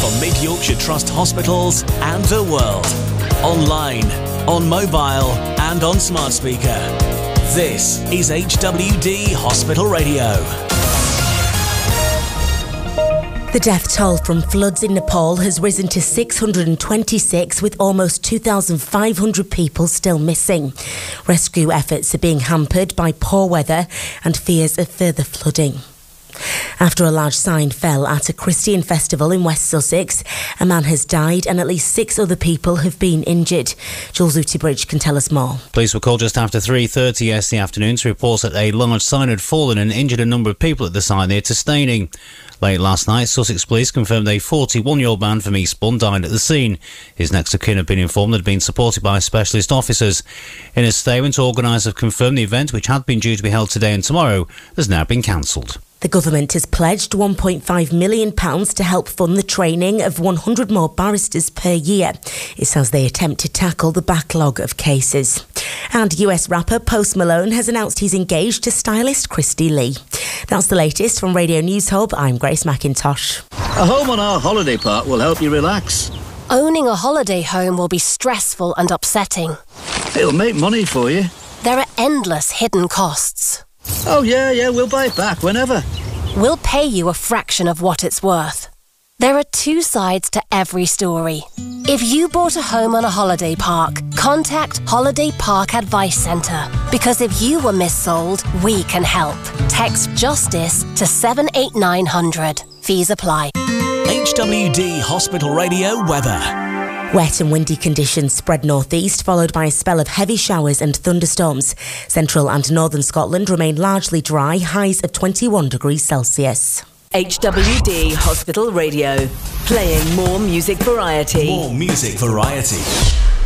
from Mid-Yorkshire Trust hospitals and the world. Online, on mobile and on smart speaker. This is HWD Hospital Radio. The death toll from floods in Nepal has risen to 626, with almost 2,500 people still missing. Rescue efforts are being hampered by poor weather and fears of further flooding. After a large sign fell at a Christian festival in West Sussex, a man has died and at least 6 other people have been injured. Jules Outibridge can tell us more. Police were called just after 3:30 yesterday afternoon to report that a large sign had fallen and injured a number of people at the site near to Staining. Late last night, Sussex Police confirmed a 41-year-old man from Eastbourne died at the scene. His next of kin had been informed that had been supported by specialist officers. In a statement, organisers have confirmed the event, which had been due to be held today and tomorrow, has now been cancelled. The government has pledged £1.5 million to help fund the training of 100 more barristers per year. It says they attempt to tackle the backlog of cases. And US rapper Post Malone has announced he's engaged to stylist Christy Lee. That's the latest from Radio News Hub. I'm Grace McIntosh. A home on our holiday park will help you relax. Owning a holiday home will be stressful and upsetting. It'll make money for you. There are endless hidden costs. Oh, yeah, we'll buy it back whenever. We'll pay you a fraction of what it's worth. There are 2 sides to every story. If you bought a home on a holiday park, contact Holiday Park Advice Centre. Because if you were missold, we can help. Text JUSTICE to 78900. Fees apply. HWD Hospital Radio weather. Wet and windy conditions spread northeast, followed by a spell of heavy showers and thunderstorms. Central and northern Scotland remain largely dry, highs of 21 degrees Celsius. HWD Hospital Radio, playing more music variety. More music variety.